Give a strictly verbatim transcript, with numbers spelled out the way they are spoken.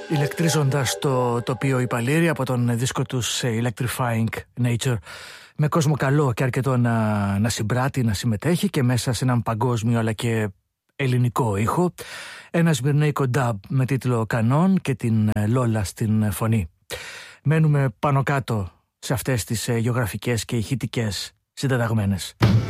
Ηλεκτρίζοντας το τοπίο Υπαλλήρη από τον δίσκο τους Electrifying Nature, με κόσμο καλό και αρκετό να, να συμπράττει, να συμμετέχει και μέσα σε έναν παγκόσμιο αλλά και ελληνικό ήχο, ένα σμυρνέικο dub με τίτλο Κανόν και την Λόλα στην φωνή. Μένουμε πάνω κάτω σε αυτές τις γεωγραφικές και ηχητικές συντεταγμένες.